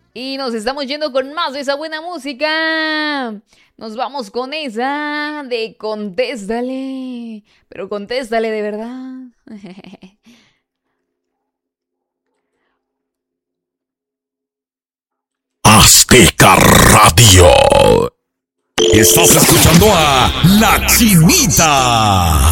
Y nos estamos yendo con más de esa buena música. Nos vamos con esa de Contéstale. Pero contéstale de verdad. Azteca Radio. Estás escuchando a La Chinita.